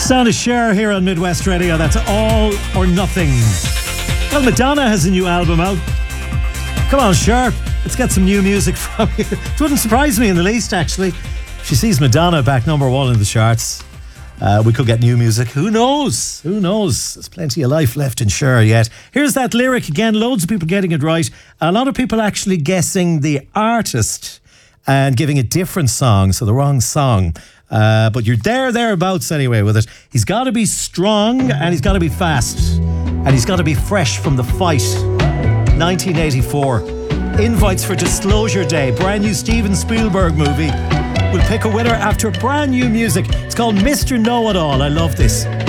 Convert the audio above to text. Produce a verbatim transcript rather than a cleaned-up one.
Sound of Cher here on Midwest Radio. That's All or Nothing. Well, Madonna has a new album out. Come on, Cher. Let's get some new music from you. It wouldn't surprise me in the least, actually. If she sees Madonna back number one in the charts, uh, we could get new music. Who knows? Who knows? There's plenty of life left in Cher yet. Here's that lyric again. Loads of people getting it right. A lot of people actually guessing the artist and giving a different song, so the wrong song. Uh, but you're there, thereabouts anyway with it. He's got to be strong and he's got to be fast. And he's got to be fresh from the fight. nineteen eighty-four. Invites for Disclosure Day. Brand new Steven Spielberg movie. We'll pick a winner after brand new music. It's called Mister Know-It-All. I love this.